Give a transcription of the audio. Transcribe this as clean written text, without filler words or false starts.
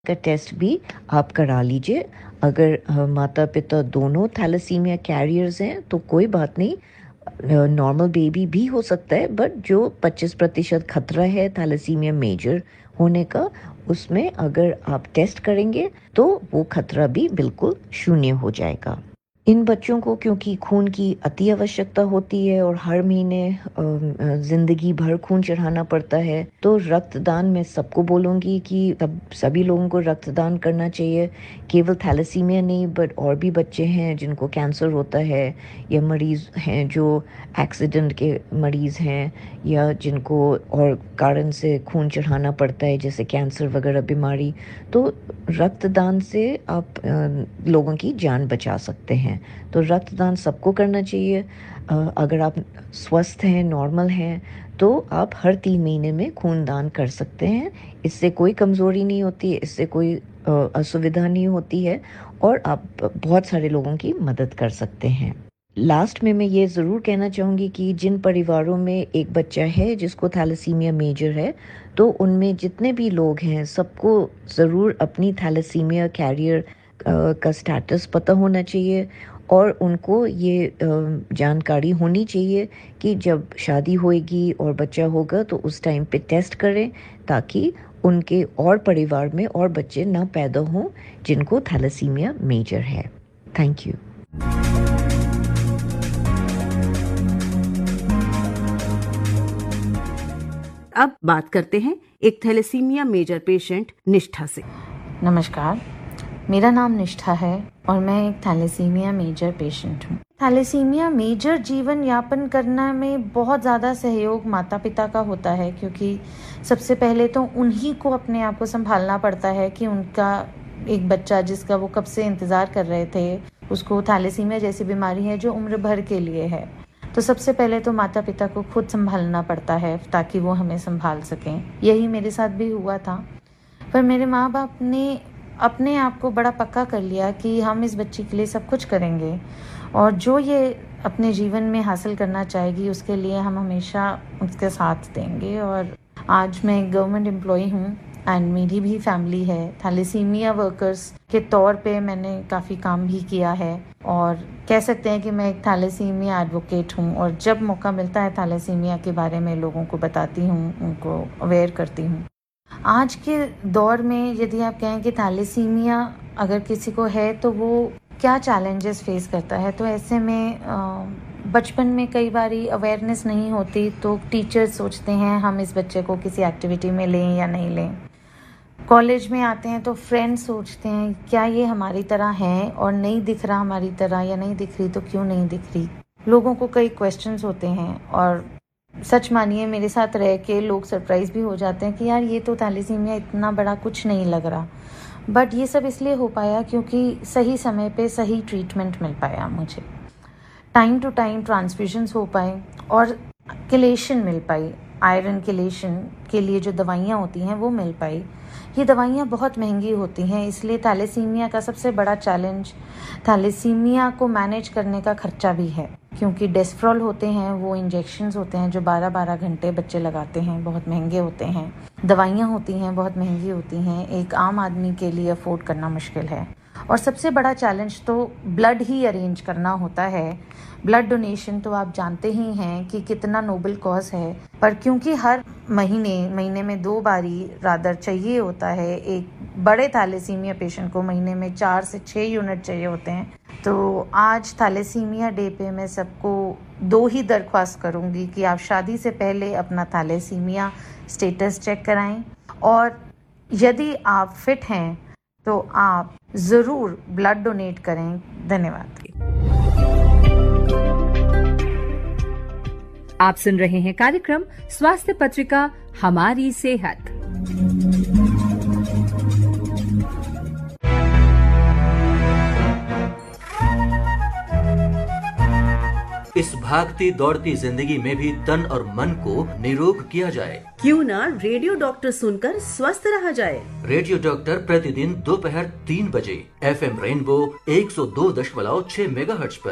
का टेस्ट भी आप करा लीजिए। अगर माता पिता दोनों थैलेसीमिया कैरियर्स हैं तो कोई बात नहीं, नॉर्मल बेबी भी हो सकता है, बट जो 25% खतरा है थैलेसीमिया मेजर होने का, उसमें अगर आप टेस्ट करेंगे तो वो खतरा भी बिल्कुल शून्य हो जाएगा। इन बच्चों को क्योंकि खून की अति आवश्यकता होती है और हर महीने ज़िंदगी भर खून चढ़ाना पड़ता है, तो रक्तदान मैं सबको बोलूँगी कि सभी लोगों को रक्तदान करना चाहिए। केवल थैलेसीमिया नहीं, बट और भी बच्चे हैं जिनको कैंसर होता है, या मरीज़ हैं जो एक्सीडेंट के मरीज़ हैं, या जिनको और कारण से खून चढ़ाना पड़ता है जैसे कैंसर वगैरह बीमारी। तो रक्तदान से आप लोगों की जान बचा सकते हैं। तो रक्तदान सबको करना चाहिए। अगर आप स्वस्थ हैं, नॉर्मल हैं, तो आप हर 3 महीने में खून दान कर सकते हैं। इससे कोई कमज़ोरी नहीं होती है, इससे कोई असुविधा नहीं होती है, और आप बहुत सारे लोगों की मदद कर सकते हैं। लास्ट में मैं ये ज़रूर कहना चाहूँगी कि जिन परिवारों में एक बच्चा है जिसको थैलेसीमिया मेजर है, तो उनमें जितने भी लोग हैं सबको ज़रूर अपनी थैलेसीमिया कैरियर का स्टेटस पता होना चाहिए, और उनको ये जानकारी होनी चाहिए कि जब शादी होएगी और बच्चा होगा तो उस टाइम पे टेस्ट करें, ताकि उनके और परिवार में और बच्चे ना पैदा हों जिनको थैलेसीमिया मेजर है। Thank you. अब बात करते हैं एक थैलेसीमिया मेजर पेशेंट निष्ठा से। नमस्कार, मेरा नाम निष्ठा है और मैं एक थैलेसीमिया मेजर पेशेंट हूँ। थैलेसीमिया मेजर जीवन यापन करने में बहुत ज़्यादा सहयोग माता पिता का होता है, क्योंकि सबसे पहले तो उन्हीं को अपने आप को संभालना पड़ता है कि उनका एक बच्चा जिसका वो कब से इंतज़ार कर रहे थे, उसको थैलेसीमिया जैसी बीमारी है जो उम्र भर के लिए है। तो सबसे पहले तो माता पिता को खुद संभालना पड़ता है ताकि वो हमें संभाल सकें। यही मेरे साथ भी हुआ था, पर मेरे माँ बाप ने अपने आप को बड़ा पक्का कर लिया कि हम इस बच्ची के लिए सब कुछ करेंगे, और जो ये अपने जीवन में हासिल करना चाहेगी उसके लिए हम हमेशा उसके साथ देंगे। और आज मैं एक गवर्नमेंट एम्प्लॉई हूँ एंड मेरी भी फैमिली है। थैलेसीमिया वर्कर्स के तौर पे मैंने काफ़ी काम भी किया है, और कह सकते हैं कि मैं एक थैलेसीमिया एडवोकेट हूँ, और जब मौका मिलता है थैलेसीमिया के बारे में लोगों को बताती हूँ, उनको अवेयर करती हूँ। आज के दौर में यदि आप कहें कि थैलेसीमिया अगर किसी को है तो वो क्या चैलेंजेस फेस करता है, तो ऐसे में बचपन में कई बारी अवेयरनेस नहीं होती, तो टीचर्स सोचते हैं हम इस बच्चे को किसी एक्टिविटी में लें या नहीं लें। कॉलेज में आते हैं तो फ्रेंड्स सोचते हैं क्या ये हमारी तरह है, और नहीं दिख रहा हमारी तरह, या नहीं दिख रही तो क्यों नहीं दिख रही। लोगों को कई क्वेश्चंस होते हैं, और सच मानिए मेरे साथ रह के लोग सरप्राइज भी हो जाते हैं कि यार ये तो थैलेसीमिया इतना बड़ा कुछ नहीं लग रहा। बट ये सब इसलिए हो पाया क्योंकि सही समय पे सही ट्रीटमेंट मिल पाया मुझे, टाइम टू टाइम ट्रांसफ्यूजन्स हो पाए, और किलेशन मिल पाई। आयरन किलेशन के लिए जो दवाइयाँ होती हैं वो मिल पाई। ये दवाइयाँ बहुत महंगी होती हैं, इसलिए थैलेसीमिया का सबसे बड़ा चैलेंज थैलेसीमिया को मैनेज करने का खर्चा भी है, क्योंकि डेस्फ्रॉल होते हैं, वो इंजेक्शंस होते हैं जो 12-12 घंटे बच्चे लगाते हैं, बहुत महंगे होते हैं। दवाइयाँ होती हैं, बहुत महंगी होती हैं, एक आम आदमी के लिए अफोर्ड करना मुश्किल है। और सबसे बड़ा चैलेंज तो ब्लड ही अरेंज करना होता है। ब्लड डोनेशन तो आप जानते ही हैं कि कितना नोबल कॉज है, पर क्योंकि हर महीने में 2 बारी रादर चाहिए होता है, एक बड़े थैलेसीमिया पेशेंट को महीने में 4 से 6 यूनिट चाहिए होते हैं। तो आज थैलेसीमिया डे पे मैं सबको 2 ही दरख्वास्त करूंगी कि आप शादी से पहले अपना थैलेसीमिया स्टेटस चेक कराएं, और यदि आप फिट हैं तो आप ज़रूर ब्लड डोनेट करें। धन्यवाद। आप सुन रहे हैं कार्यक्रम स्वास्थ्य पत्रिका हमारी सेहत। इस भागती दौड़ती जिंदगी में भी तन और मन को निरोग किया जाए। क्यों ना रेडियो डॉक्टर सुनकर स्वस्थ रहा जाए। रेडियो डॉक्टर प्रतिदिन दोपहर 3 बजे FM रेनबो 102.6 मेगाहर्ट्ज पर।